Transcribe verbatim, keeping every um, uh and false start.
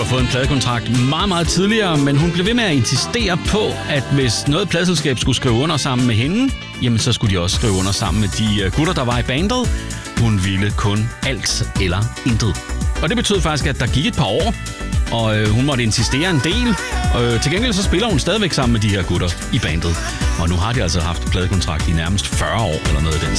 fået en pladekontrakt meget, meget tidligere, men hun blev ved med at insistere på, at hvis noget pladeselskab skulle skrive under sammen med hende, jamen så skulle de også skrive under sammen med de gutter, der var i bandet. Hun ville kun alt eller intet. Og det betød faktisk, at der gik et par år, og øh, hun måtte insistere en del. Øh, til gengæld så spiller hun stadigvæk sammen med de her gutter i bandet. Og nu har de altså haft pladekontrakt i nærmest fyrre år eller noget af den